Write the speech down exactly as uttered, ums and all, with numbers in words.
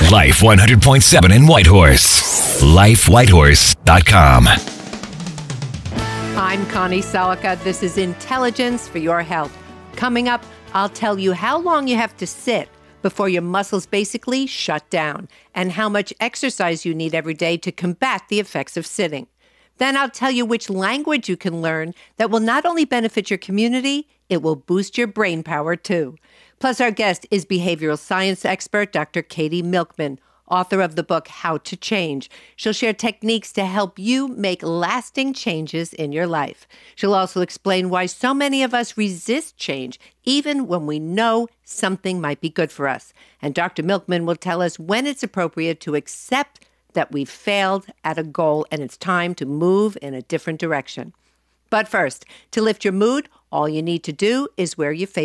Life one hundred point seven in Whitehorse. life whitehorse dot com. I'm Connie Selica. This is Intelligence for Your Health. Coming up, I'll tell you how long you have to sit before your muscles basically shut down and how much exercise you need every day to combat the effects of sitting. Then I'll tell you which language you can learn that will not only benefit your community, it will boost your brain power too. Plus, our guest is behavioral science expert Doctor Katie Milkman, author of the book How to Change. She'll share techniques to help you make lasting changes in your life. She'll also explain why so many of us resist change, even when we know something might be good for us. And Doctor Milkman will tell us when it's appropriate to accept that we've failed at a goal and it's time to move in a different direction. But first, to lift your mood, all you need to do is wear your favorite